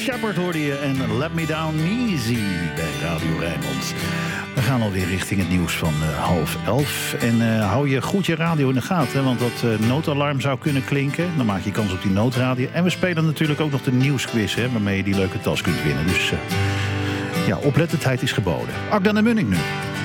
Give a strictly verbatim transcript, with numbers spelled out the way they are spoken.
Shepard hoorde je en Let Me Down Easy bij Radio Rijnmond. We gaan alweer richting het nieuws van uh, half elf. En uh, hou je goed je radio in de gaten, want dat uh, noodalarm zou kunnen klinken. Dan maak je kans op die noodradio. En we spelen natuurlijk ook nog de nieuwsquiz, hè, waarmee je die leuke tas kunt winnen. Dus uh, ja, oplettendheid is geboden. Akda en Munnik nu.